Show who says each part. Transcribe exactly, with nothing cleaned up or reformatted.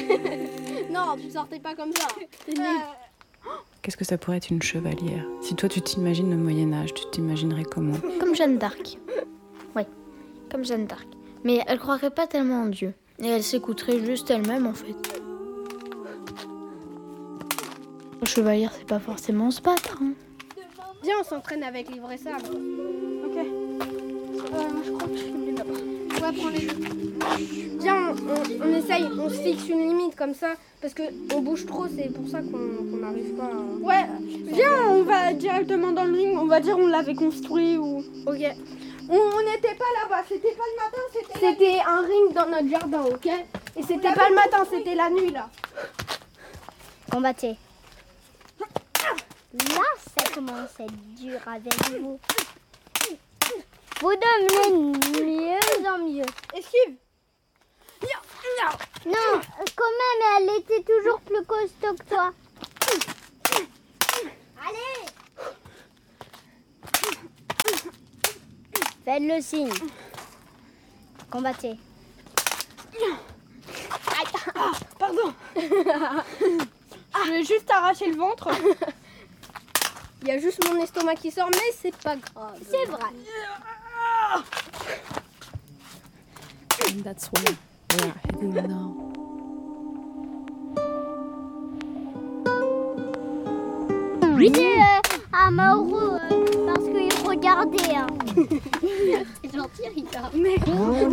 Speaker 1: Non, tu sortais pas comme ça. C'est nul.
Speaker 2: Qu'est-ce que ça pourrait être une chevalière? Si toi tu t'imagines le Moyen-Âge, tu t'imaginerais comment?
Speaker 3: Comme Jeanne d'Arc. Oui, comme Jeanne d'Arc. Mais elle croirait pas tellement en Dieu. Et elle s'écouterait juste elle-même en fait. Le chevalier, c'est pas forcément se battre. Hein.
Speaker 1: Viens, on s'entraîne avec livre et sabre. Ok. Euh, je crois que je filme les là-bas. Ouais, prends les deux. Viens, on, on, on essaye, on se fixe une limite comme ça. Parce qu'on bouge trop, c'est pour ça qu'on n'arrive pas à...
Speaker 4: Ouais, viens, on va directement dans le ring. On va dire on l'avait construit ou...
Speaker 1: Ok.
Speaker 4: On n'était pas là-bas, c'était pas le matin, c'était...
Speaker 1: C'était un ring dans notre jardin, ok? Et c'était pas le matin, c'était la nuit, là.
Speaker 5: Combattez. Là, ça commence à être dur avec vous. Vous devenez de mieux en mieux.
Speaker 4: Esquive.
Speaker 5: Non, quand même, elle était toujours plus costaud que toi. Allez! Faites le signe. Combattez.
Speaker 4: Ah, pardon. Je vais juste arracher le ventre.
Speaker 1: Il y a juste mon estomac qui sort, mais c'est pas grave.
Speaker 5: C'est vrai.
Speaker 2: And that's where we are heading now.
Speaker 5: C'est euh, à Mauro euh, parce qu'il regardait. Hein.
Speaker 1: C'est gentil, Rita. Mais...